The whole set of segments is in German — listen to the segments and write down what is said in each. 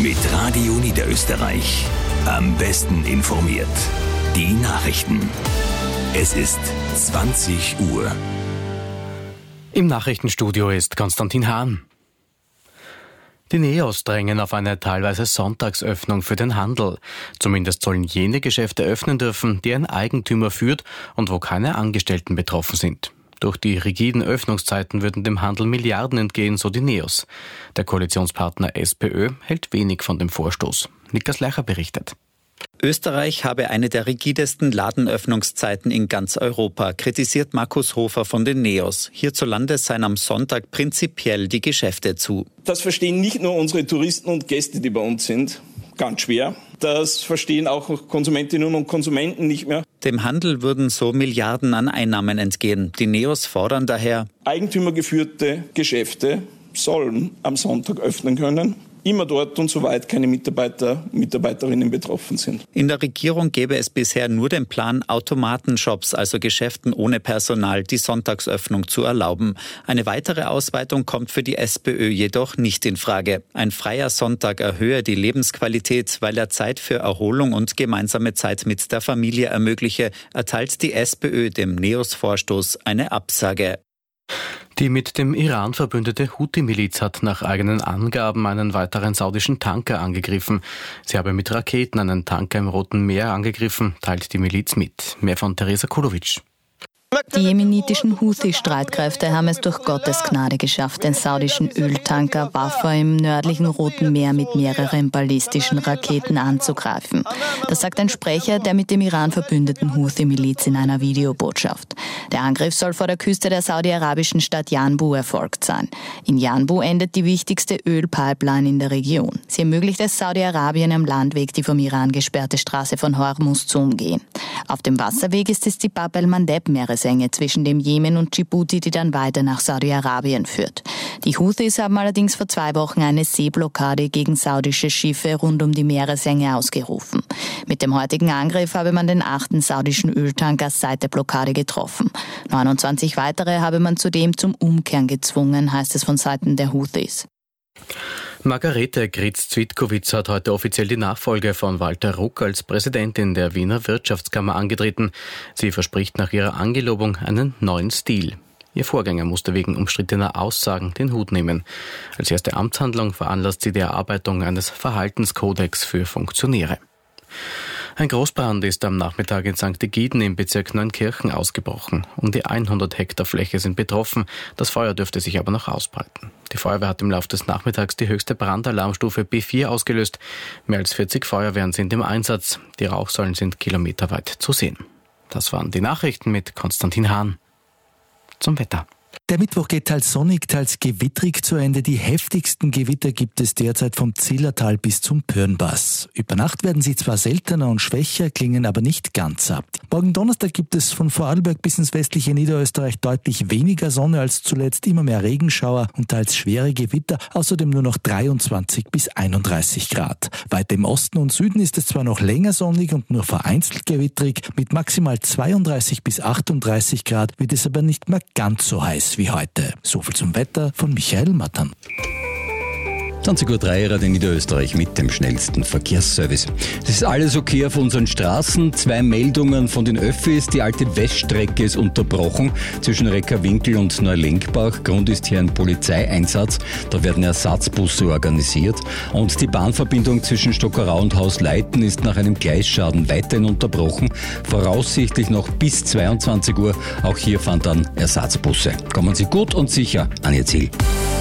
Mit Radio Niederösterreich. Am besten informiert. Die Nachrichten. Es ist 20 Uhr. Im Nachrichtenstudio ist Konstantin Hahn. Die Neos drängen auf eine teilweise Sonntagsöffnung für den Handel. Zumindest sollen jene Geschäfte öffnen dürfen, die ein Eigentümer führt und wo keine Angestellten betroffen sind. Durch die rigiden Öffnungszeiten würden dem Handel Milliarden entgehen, so die Neos. Der Koalitionspartner SPÖ hält wenig von dem Vorstoß. Niklas Leicher berichtet. Österreich habe eine der rigidesten Ladenöffnungszeiten in ganz Europa, kritisiert Markus Hofer von den Neos. Hierzulande seien am Sonntag prinzipiell die Geschäfte zu. Das verstehen nicht nur unsere Touristen und Gäste, die bei uns sind, ganz schwer. Das verstehen auch Konsumentinnen und Konsumenten nicht mehr. Dem Handel würden so Milliarden an Einnahmen entgehen. Die Neos fordern daher: Eigentümergeführte Geschäfte sollen am Sonntag öffnen können. Immer dort und soweit keine Mitarbeiterinnen betroffen sind. In der Regierung gäbe es bisher nur den Plan, Automatenshops, also Geschäften ohne Personal, die Sonntagsöffnung zu erlauben. Eine weitere Ausweitung kommt für die SPÖ jedoch nicht in Frage. Ein freier Sonntag erhöhe die Lebensqualität, weil er Zeit für Erholung und gemeinsame Zeit mit der Familie ermögliche, erteilt die SPÖ dem Neos-Vorstoß eine Absage. Die mit dem Iran verbündete Houthi-Miliz hat nach eigenen Angaben einen weiteren saudischen Tanker angegriffen. Sie habe mit Raketen einen Tanker im Roten Meer angegriffen, teilt die Miliz mit. Mehr von Teresa Kulovic. Die jemenitischen Houthi-Streitkräfte haben es durch Gottes Gnade geschafft, den saudischen Öltanker Wafa im nördlichen Roten Meer mit mehreren ballistischen Raketen anzugreifen. Das sagt ein Sprecher der mit dem Iran verbündeten Houthi-Miliz in einer Videobotschaft. Der Angriff soll vor der Küste der saudi-arabischen Stadt Yanbu erfolgt sein. In Yanbu endet die wichtigste Ölpipeline in der Region. Sie ermöglicht es Saudi-Arabien am Landweg, die vom Iran gesperrte Straße von Hormuz zu umgehen. Auf dem Wasserweg ist es die Bab el-Mandeb-Meeresenge zwischen dem Jemen und Djibouti, die dann weiter nach Saudi-Arabien führt. Die Houthis haben allerdings vor 2 Wochen eine Seeblockade gegen saudische Schiffe rund um die Meeresenge ausgerufen. Mit dem heutigen Angriff habe man den 8. saudischen Öltanker seit der Blockade getroffen. 29 weitere habe man zudem zum Umkehren gezwungen, heißt es von Seiten der Houthis. Margarete Gritz-Cvitkowicz hat heute offiziell die Nachfolge von Walter Ruck als Präsidentin der Wiener Wirtschaftskammer angetreten. Sie verspricht nach ihrer Angelobung einen neuen Stil. Ihr Vorgänger musste wegen umstrittener Aussagen den Hut nehmen. Als erste Amtshandlung veranlasst sie die Erarbeitung eines Verhaltenskodex für Funktionäre. Ein Großbrand ist am Nachmittag in St. Egiden im Bezirk Neunkirchen ausgebrochen. Um die 100 Hektar Fläche sind betroffen, das Feuer dürfte sich aber noch ausbreiten. Die Feuerwehr hat im Laufe des Nachmittags die höchste Brandalarmstufe B4 ausgelöst. Mehr als 40 Feuerwehren sind im Einsatz. Die Rauchsäulen sind kilometerweit zu sehen. Das waren die Nachrichten mit Konstantin Hahn. Zum Wetter. Der Mittwoch geht teils sonnig, teils gewittrig zu Ende. Die heftigsten Gewitter gibt es derzeit vom Zillertal bis zum Pürnpass. Über Nacht werden sie zwar seltener und schwächer, klingen aber nicht ganz ab. Morgen Donnerstag gibt es von Vorarlberg bis ins westliche Niederösterreich deutlich weniger Sonne als zuletzt, immer mehr Regenschauer und teils schwere Gewitter, außerdem nur noch 23 bis 31 Grad. Weiter im Osten und Süden ist es zwar noch länger sonnig und nur vereinzelt gewittrig, mit maximal 32 bis 38 Grad wird es aber nicht mehr ganz so heiß wie heute. Soviel zum Wetter von Michael Mattern. 20.03 Uhr Radio Niederösterreich mit dem schnellsten Verkehrsservice. Es ist alles okay auf unseren Straßen. 2 Meldungen von den Öffis. Die alte Weststrecke ist unterbrochen zwischen Reckerwinkel und Neulenkbach. Grund ist hier ein Polizeieinsatz. Da werden Ersatzbusse organisiert. Und die Bahnverbindung zwischen Stockerau und Hausleiten ist nach einem Gleisschaden weiterhin unterbrochen. Voraussichtlich noch bis 22 Uhr. Auch hier fahren dann Ersatzbusse. Kommen Sie gut und sicher an Ihr Ziel.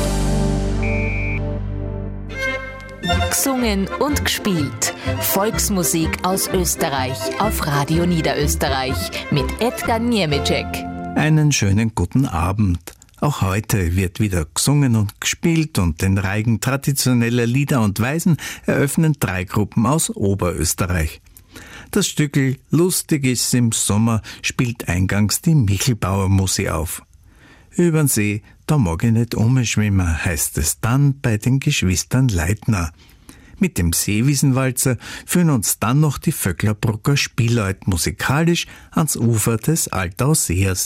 Gesungen und gespielt. Volksmusik aus Österreich auf Radio Niederösterreich mit Edgar Niemeczek. Einen schönen guten Abend. Auch heute wird wieder gesungen und gespielt und den Reigen traditioneller Lieder und Weisen eröffnen 3 Gruppen aus Oberösterreich. Das Stückl Lustig ist im Sommer spielt eingangs die Michelbauer Musi auf. Übern See, da mag ich nicht umschwimmen, heißt es dann bei den Geschwistern Leitner. Mit dem Seewiesenwalzer führen uns dann noch die Vöcklerbrucker Spielleut musikalisch ans Ufer des Altauseers